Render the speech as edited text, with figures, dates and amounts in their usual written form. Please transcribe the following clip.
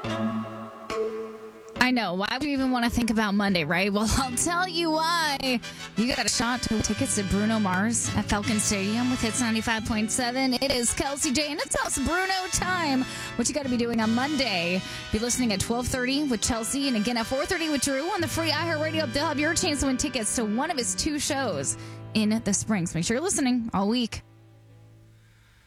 I know. Why would you even want to think about Monday, right? Well, I'll tell you why. You got a shot to tickets to Bruno Mars at Falcon Stadium with Hits 95.7. It is Kelsey J, and it's us, Bruno time. What you got to be doing on Monday? Be listening at 12:30 with Chelsea, and again at 4:30 with Drew on the free iHeartRadio app. They'll have your chance to win tickets to one of his 2 shows in the spring. So make sure you're listening all week.